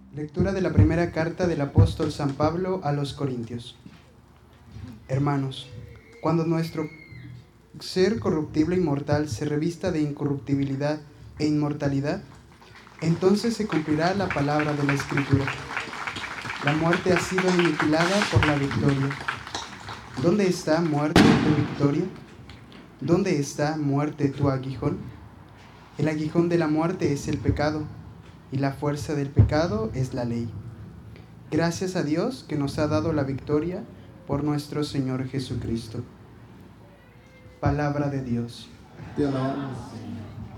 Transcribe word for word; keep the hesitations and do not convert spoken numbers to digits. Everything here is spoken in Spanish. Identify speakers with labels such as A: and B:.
A: Lectura de la primera carta del apóstol San Pablo a los Corintios. Hermanos, cuando nuestro ser corruptible e inmortal se revista de incorruptibilidad e inmortalidad, entonces se cumplirá la palabra de la Escritura: la muerte ha sido aniquilada por la victoria. ¿Dónde está, muerte, tu victoria? ¿Dónde está, muerte, tu aguijón? El aguijón de la muerte es el pecado, y la fuerza del pecado es la ley. Gracias a Dios que nos ha dado la victoria por nuestro Señor Jesucristo. Palabra de Dios.
B: Te alabamos, Señor.